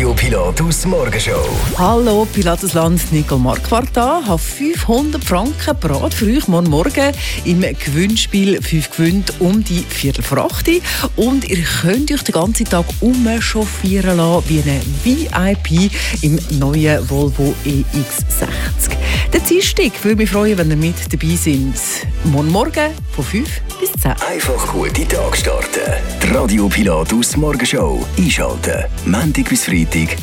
Radio Pilatus Morgenshow. Hallo, Pilatusland, Nicole Marquardt da. Ich habe 500 Franken parat für euch morgen im Gewinnspiel 5 gewinnt um die 7:45. Und ihr könnt euch den ganzen Tag umchauffieren lassen wie ein VIP im neuen Volvo EX60. Der Dienstag würde mich freuen, wenn ihr mit dabei seid. Morgen von 5 bis 10. Einfach gute Tag starten. Die Radio Pilatus Morgenshow. Einschalten. Montag bis Freitag